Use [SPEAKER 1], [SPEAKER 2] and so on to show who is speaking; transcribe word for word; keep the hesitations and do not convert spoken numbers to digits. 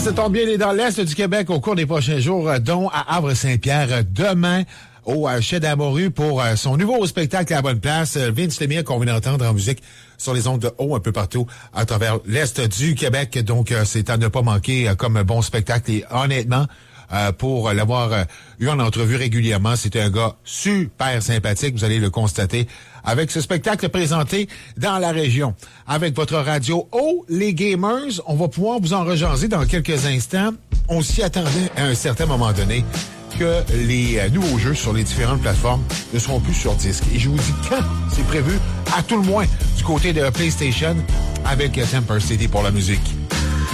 [SPEAKER 1] ça tombe bien, il est dans l'Est du Québec au cours des prochains jours, dont à Havre-Saint-Pierre demain au Chai d'Amorue pour son nouveau spectacle à la bonne place. Vince Lemire qu'on vient d'entendre en musique sur les ondes de haut un peu partout à travers l'Est du Québec. Donc, c'est à ne pas manquer comme bon spectacle. Et honnêtement, Euh, pour l'avoir euh, eu en entrevue régulièrement. C'était un gars super sympathique, vous allez le constater, avec ce spectacle présenté dans la région. Avec votre radio Oh, les gamers, on va pouvoir vous en rejaser dans quelques instants. On s'y attendait à un certain moment donné que les euh, nouveaux jeux sur les différentes plateformes ne seront plus sur disque. Et je vous dis quand c'est prévu, à tout le moins, du côté de PlayStation, avec Temper City pour la musique.